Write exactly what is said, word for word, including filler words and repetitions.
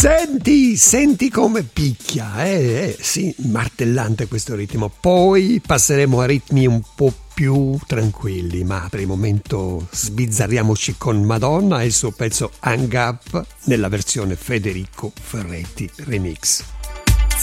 Senti, senti come picchia, eh, eh, sì, martellante questo ritmo. Poi passeremo a ritmi un po' più tranquilli, ma per il momento sbizzarriamoci con Madonna e il suo pezzo Hang Up nella versione Federico Ferretti Remix.